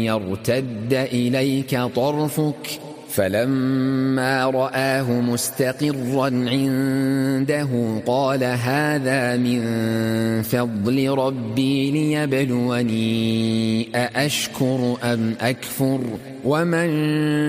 يرتد إليك طرفك فلما رآه مستقرا عنده قال هذا من فضل ربي ليبلوني أأشكر أم أكفر ومن